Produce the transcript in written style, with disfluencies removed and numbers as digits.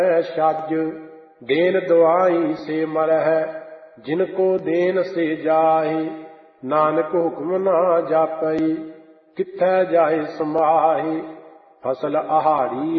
ਛੱਜ। ਦੇਨ ਦੁਆਈ ਸੇ ਮਰਹਿ, ਜਿਨ ਕੋ ਦੇਨ ਸੇ ਜਾਹਿ। ਨਾਨਕ ਹੁਕਮ ਨਾ ਜਾਪਈ, ਕਿੱਥੈ ਜਾਹਿ ਸਮਾਹਿ। ਫਸਲ ਆਹਾੜੀ